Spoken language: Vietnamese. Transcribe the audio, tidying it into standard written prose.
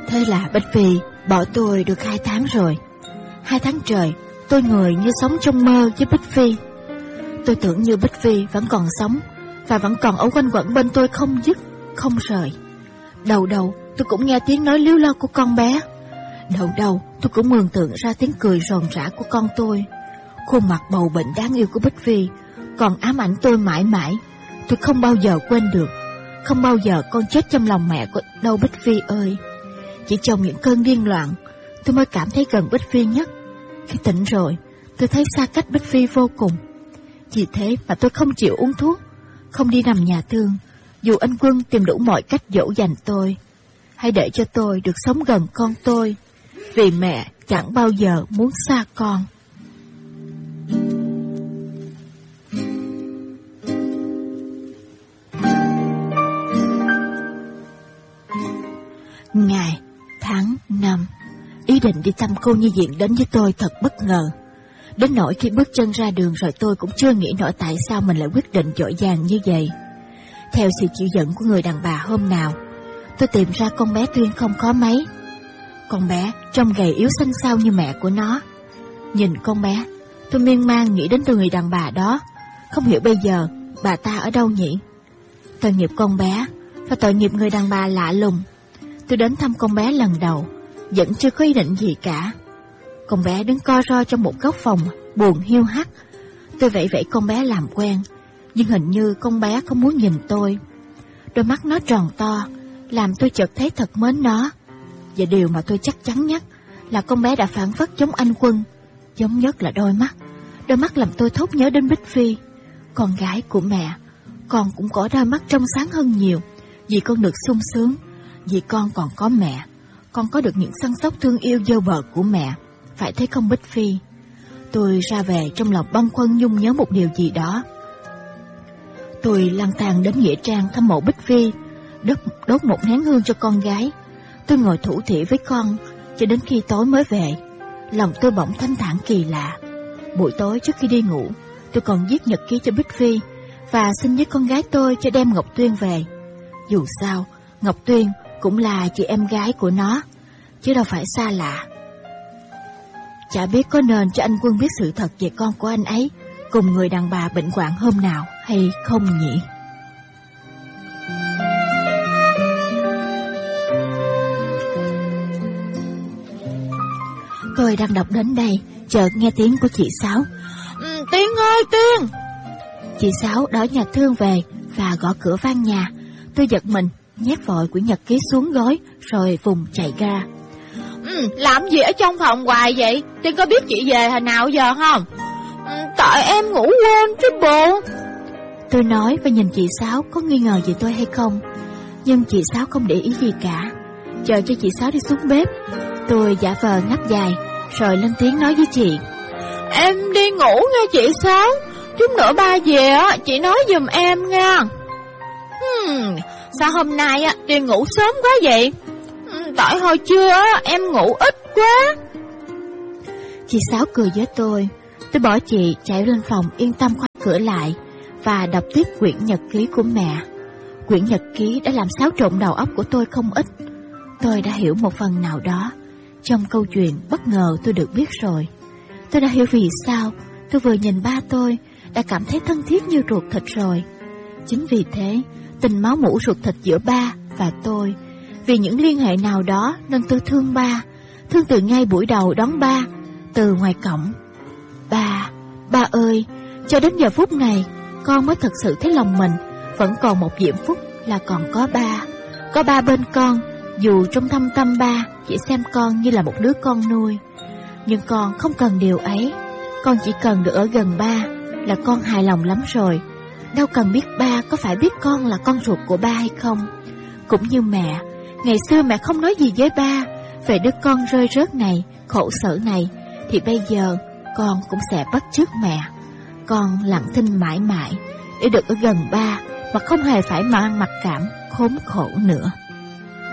Thế là Bích Phi bỏ tôi được 2 tháng rồi. 2 tháng trời, tôi người như sống trong mơ với Bích Phi. Tôi tưởng như Bích Phi vẫn còn sống và vẫn còn ở quanh quẩn bên tôi không dứt, không rời. Đầu đầu tôi cũng nghe tiếng nói líu lo của con bé. Đầu đầu tôi cũng mường tượng ra tiếng cười ròn rã của con tôi. Khuôn mặt bầu bệnh đáng yêu của Bích Phi còn ám ảnh tôi mãi mãi. Tôi không bao giờ quên được. Không bao giờ con chết trong lòng mẹ của đâu Bích Phi ơi. Chỉ trong những cơn điên loạn tôi mới cảm thấy gần Bích Phi nhất. Khi tỉnh rồi tôi thấy xa cách Bích Phi vô cùng. Vì thế mà tôi không chịu uống thuốc, không đi nằm nhà thương, dù anh Quân tìm đủ mọi cách dỗ dành tôi. Hãy để cho tôi được sống gần con tôi, vì mẹ chẳng bao giờ muốn xa con. Ngày tháng 5, ý định đi thăm cô nhi viện đến với tôi thật bất ngờ. Đến nỗi khi bước chân ra đường rồi tôi cũng chưa nghĩ nổi tại sao mình lại quyết định dội vàng như vậy. Theo sự chỉ dẫn của người đàn bà hôm nào, tôi tìm ra con bé Tuyên không khó mấy. Con bé trông gầy yếu xanh xao như mẹ của nó. Nhìn con bé, tôi miên man nghĩ đến từ người đàn bà đó. Không hiểu bây giờ bà ta ở đâu nhỉ? Tội nghiệp con bé và tội nghiệp người đàn bà lạ lùng. Tôi đến thăm con bé lần đầu, vẫn chưa có ý định gì cả. Con bé đứng co ro trong một góc phòng, buồn hiu hắt. Tôi vẫy vẫy con bé làm quen, nhưng hình như con bé không muốn nhìn tôi. Đôi mắt nó tròn to, làm tôi chợt thấy thật mến nó. Và điều mà tôi chắc chắn nhất là con bé đã phản phất giống anh Quân. Giống nhất là đôi mắt. Đôi mắt làm tôi thốt nhớ đến Bích Phi, con gái của mẹ. Con cũng có đôi mắt trong sáng hơn nhiều, vì con được sung sướng, vì con còn có mẹ. Con có được những săn sóc thương yêu dơ bờ của mẹ. Phải thế không Bích Phi? Tôi ra về trong lòng băn khoăn nhung nhớ một điều gì đó. Tôi lang thang đến nghĩa trang thăm mộ Bích Phi, đốt một nén hương cho con gái. Tôi ngồi thủ thỉ với con cho đến khi tối mới về. Lòng tôi bỗng thanh thản kỳ lạ. Buổi tối trước khi đi ngủ, tôi còn viết nhật ký cho Bích Phi và xin với con gái tôi cho đem Ngọc Tuyên về. Dù sao, Ngọc Tuyên cũng là chị em gái của nó, chứ đâu phải xa lạ. Chả biết có nên cho anh Quân biết sự thật về con của anh ấy cùng người đàn bà bệnh hoạn hôm nào hay không nhỉ? Tôi đang đọc đến đây, chợt nghe tiếng của chị Sáu. Tuyên ơi, Tuyên! Chị Sáu đỡ nhà thương về và gõ cửa vang nhà. Tôi giật mình, nhét vội quyển nhật ký xuống gối rồi vùng chạy ra. Làm gì ở trong phòng hoài vậy? Tuyên có biết chị về hồi nào giờ không? Tại em ngủ quên chứ bộ. Tôi nói và nhìn chị Sáu có nghi ngờ gì tôi hay không. Nhưng chị Sáu không để ý gì cả. Chờ cho chị Sáu đi xuống bếp, tôi giả vờ ngáp dài rồi lên tiếng nói với chị. Em đi ngủ nghe chị Sáu. Chút nữa ba về á, chị nói giùm em nha. Sao hôm nay á Tuyên ngủ sớm quá vậy? Tại hồi trưa á em ngủ ít quá. Chị Sáu cười với tôi. Tôi bỏ chị chạy lên phòng yên tâm khóa cửa lại và đọc tiếp quyển nhật ký của mẹ. Quyển nhật ký đã làm xáo trộn đầu óc của tôi không ít. Tôi đã hiểu một phần nào đó trong câu chuyện bất ngờ tôi được biết rồi. Tôi đã hiểu vì sao tôi vừa nhìn ba tôi đã cảm thấy thân thiết như ruột thịt rồi. Chính vì thế, tình máu mủ ruột thịt giữa ba và tôi, vì những liên hệ nào đó nên tôi thương ba, thương từ ngay buổi đầu đón ba từ ngoài cổng. Ba ơi, cho đến giờ phút này, con mới thật sự thấy lòng mình vẫn còn một diễm phúc là còn có ba. Có ba bên con, dù trong thâm tâm ba chỉ xem con như là một đứa con nuôi. Nhưng con không cần điều ấy, con chỉ cần được ở gần ba là con hài lòng lắm rồi. Đâu cần biết ba có phải biết con là con ruột của ba hay không. Cũng như mẹ, ngày xưa mẹ không nói gì với ba về đứa con rơi rớt này, khổ sở này, thì bây giờ con cũng sẽ bắt chước mẹ. Con lặng thinh mãi mãi để được ở gần ba mà không hề phải mang mặc cảm khốn khổ nữa.